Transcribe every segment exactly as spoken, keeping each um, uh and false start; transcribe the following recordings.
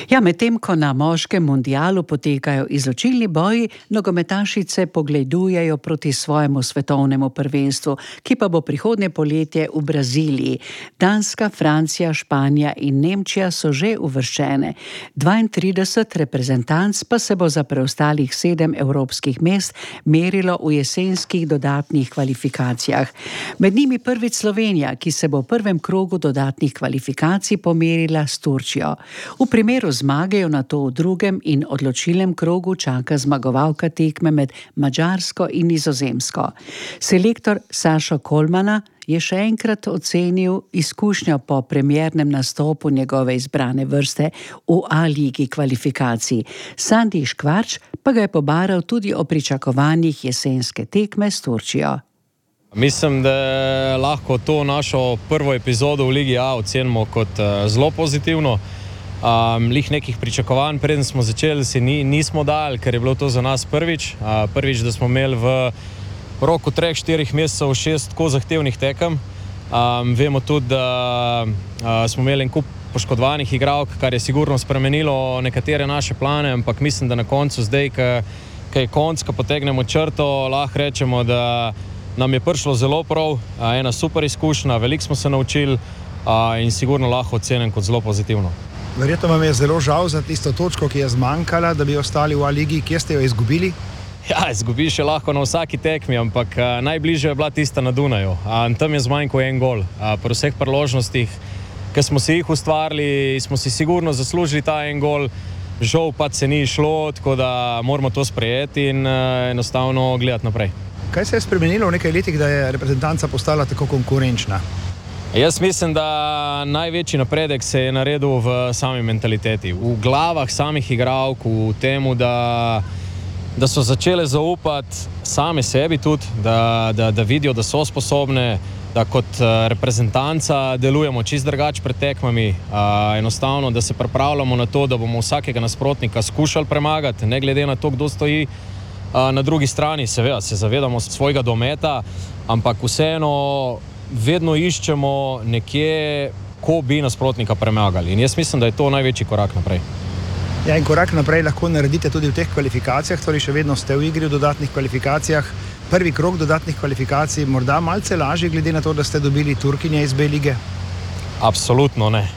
Ja, medtem ko na moškem mundialu potekajo izločilni boji, nogometašice pogledujejo proti svojemu svetovnemu prvenstvu, ki pa bo prihodnje poletje v Braziliji. Danska, Francija, Španija in Nemčija so že uvrščene. dvaintrideset reprezentanc pa se bo za preostalih sedem evropskih mest merilo v jesenskih dodatnih kvalifikacijah. Med njimi prvič Slovenija, ki se bo v prvem krogu dodatnih kvalifikacij pomerila s Turčijo. V primeru zmage jo nato v drugem in odločilnem krogu čaka zmagovalka tekme med Madžarsko in Nizozemsko. Selektor Sašo Kolmana je še enkrat ocenil izkušnjo po premiernem nastopu njegove izbrane vrste v A-ligi kvalifikacij. Sandi Škvarč pa ga je pobaral tudi o pričakovanjih jesenske tekme s Turčijo. Mislim, da lahko to našo prvo epizodo v Ligi A ocenimo kot uh, zelo pozitivno. Um, lih nekih pričakovanj, preden smo začeli, si ni, nismo dali, ker je bilo to za nas prvič. Uh, prvič, da smo imeli v roku treh, štirih mesecev šest tako zahtevnih tekem. Um, vemo tudi, da uh, smo imeli en kup poškodovanih igralk, kar je sigurno spremenilo nekatere naše plane, ampak mislim, da na koncu zdaj, ko je konc, ko potegnemo črto, lahko rečemo, da nam je prišlo zelo prav, uh, ena super izkušnja, veliko smo se naučili uh, in sigurno lahko ocenim kot zelo pozitivno. Verjetno vam je zelo žal za tisto točko, ki je zmanjkala, da bi ostali v A-ligi. Kje ste jo izgubili? Ja, izgubiš je lahko na vsaki tekmi, ampak uh, najbližje je bila tista na Dunaju. Uh, tam je zmanjkal en gol. Uh, pri vseh priložnostih, ki smo si jih ustvarili, smo si sigurno zaslužili ta en gol. Žal pa se ni šlo, tako da moramo to sprejeti in uh, enostavno gledati naprej. Kaj se je spremenilo v nekaj letih, da je reprezentanca postala tako konkurenčna? Jaz mislim, da največji napredek se je naredil v sami mentaliteti, v glavah samih igralk, v temu, da, da so začele zaupati same sebi tudi, da, da, da vidijo, da so sposobne, da kot reprezentanca delujemo čist drugače pred tekmami, uh, enostavno, da se pripravljamo na to, da bomo vsakega nasprotnika skušali premagati, ne glede na to, kdo stoji uh, na drugi strani. Seveda se zavedamo svojega dometa, ampak vseeno vedno iščemo nekje, ko bi nasprotnika premagali. In jaz mislim, da je to največji korak naprej. Ja, in korak naprej lahko naredite tudi v teh kvalifikacijah, torej še vedno ste v igri v dodatnih kvalifikacijah. Prvi krog dodatnih kvalifikacij morda malce lažje, glede na to, da ste dobili Turkinje iz B lige? Absolutno ne.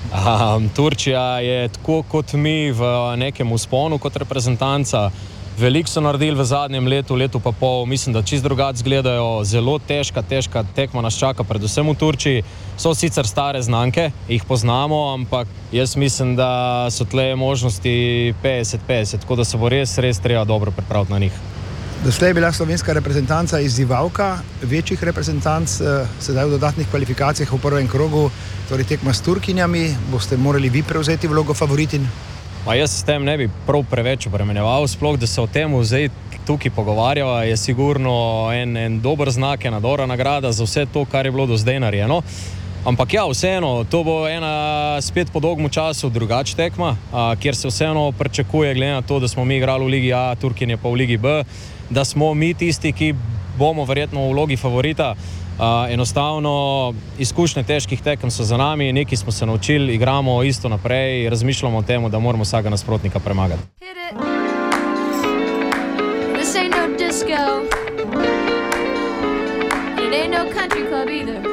Um, Turčija je tako kot mi v nekem vzponu kot reprezentanca. Veliko so naredili v zadnjem letu, letu pa pol, mislim, da čist drugače izgledajo, zelo težka, težka tekma nas čaka, predvsem v Turčiji. So sicer stare znanke, jih poznamo, ampak jaz mislim, da so tle možnosti petdeset petdeset, tako da se bo res, res treba dobro pripraviti na njih. Doslej je bila slovenska reprezentanca izzivalka večjih reprezentanc, sedaj v dodatnih kvalifikacijah v prvem krogu, torej tekma s Turkinjami, boste morali vi prevzeti vlogo favoritin? Pa jaz s tem ne bi prav preveč obremenjeval, sploh da se o tem zdaj tukaj pogovarjava, je sigurno en, en dober znak, ena dobra nagrada za vse to, kar je bilo do zdaj narejeno. Ampak ja, vseeno, to bo ena spet po dolgem času drugač tekma, a, kjer se vseeno pričakuje, glede na to, da smo mi igrali v Ligi A, Turkinje pa v Ligi B, da smo mi tisti, ki bomo verjetno v vlogi favorita. Uh, enostavno, izkušnje težkih tekem so za nami, nekaj smo se naučili, igramo isto naprej, razmišljamo o tem, da moramo vsega nasprotnika premagati. This ain't no disco. It ain't no country club either.